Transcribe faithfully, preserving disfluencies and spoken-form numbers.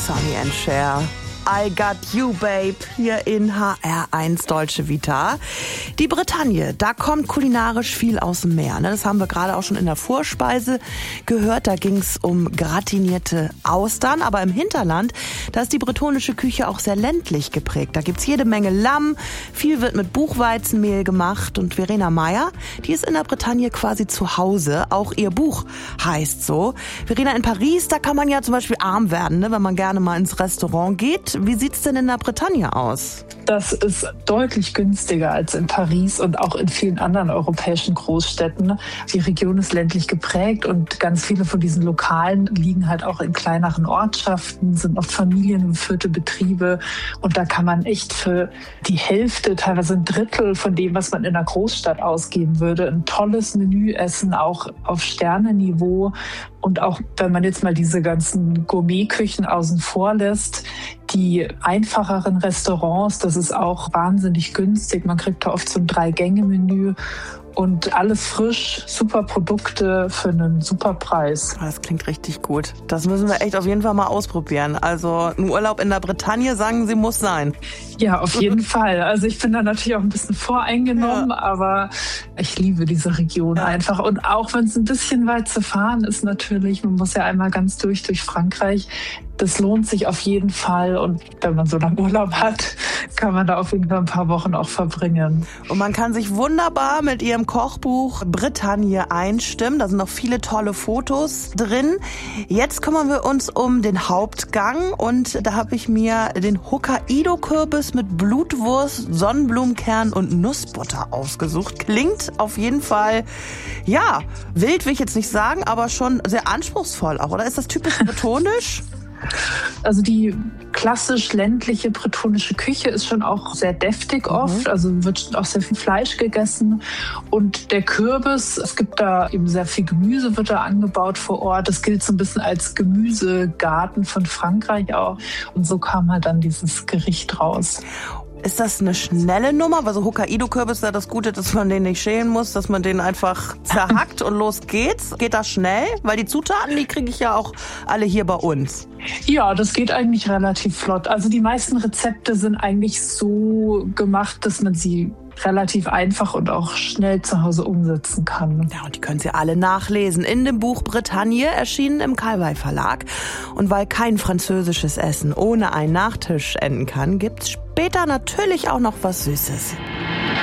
Sonny and Cher. I Got You, Babe, hier in H R eins Deutsche Vita. Die Bretagne, da kommt kulinarisch viel aus dem Meer. Ne? Das haben wir gerade auch schon in der Vorspeise gehört. Da ging es um gratinierte Austern. Aber im Hinterland, da ist die bretonische Küche auch sehr ländlich geprägt. Da gibt's jede Menge Lamm. Viel wird mit Buchweizenmehl gemacht. Und Verena Meyer, die ist in der Bretagne quasi zu Hause. Auch ihr Buch heißt so. Verena, in Paris, da kann man ja zum Beispiel arm werden, ne? Wenn man gerne mal ins Restaurant geht. Wie sieht's denn in der Bretagne aus? Das ist deutlich günstiger als in Paris und auch in vielen anderen europäischen Großstädten. Die Region ist ländlich geprägt und ganz viele von diesen Lokalen liegen halt auch in kleineren Ortschaften, sind oft familiengeführte Betriebe. Und da kann man echt für die Hälfte, teilweise ein Drittel von dem, was man in einer Großstadt ausgeben würde, ein tolles Menü essen, auch auf Sternenniveau. Und auch wenn man jetzt mal diese ganzen Gourmetküchen außen vor lässt, die einfacheren Restaurants, das ist auch wahnsinnig günstig. Man kriegt da oft so ein Drei-Gänge-Menü und alles frisch, super Produkte für einen super Preis. Das klingt richtig gut. Das müssen wir echt auf jeden Fall mal ausprobieren. Also ein Urlaub in der Bretagne, sagen Sie, muss sein. Ja, auf jeden Fall. Also ich bin da natürlich auch ein bisschen voreingenommen, ja. aber ich liebe diese Region ja. einfach. Und auch wenn es ein bisschen weit zu fahren ist natürlich, man muss ja einmal ganz durch, durch Frankreich. Das lohnt sich auf jeden Fall und wenn man so lange Urlaub hat, kann man da auf jeden Fall ein paar Wochen auch verbringen. Und man kann sich wunderbar mit ihrem Kochbuch Bretagne einstimmen. Da sind noch viele tolle Fotos drin. Jetzt kümmern wir uns um den Hauptgang und da habe ich mir den Hokkaido-Kürbis mit Blutwurst, Sonnenblumenkern und Nussbutter ausgesucht. Klingt auf jeden Fall, ja, wild will ich jetzt nicht sagen, aber schon sehr anspruchsvoll auch. Oder ist das typisch bretonisch? Also die klassisch ländliche bretonische Küche ist schon auch sehr deftig oft, mhm. also wird auch sehr viel Fleisch gegessen und der Kürbis, es gibt da eben sehr viel Gemüse, wird da angebaut vor Ort, das gilt so ein bisschen als Gemüsegarten von Frankreich auch und so kam halt dann dieses Gericht raus. Ist das eine schnelle Nummer? Weil so Hokkaido-Kürbis ist das Gute, dass man den nicht schälen muss, dass man den einfach zerhackt und los geht's. Geht das schnell? Weil die Zutaten, die kriege ich ja auch alle hier bei uns. Ja, das geht eigentlich relativ flott. Also die meisten Rezepte sind eigentlich so gemacht, dass man sie relativ einfach und auch schnell zu Hause umsetzen kann. Ja, und die können Sie alle nachlesen in dem Buch Bretagne, erschienen im Kalwei Verlag. Und weil kein französisches Essen ohne einen Nachtisch enden kann, gibt's später natürlich auch noch was Süßes.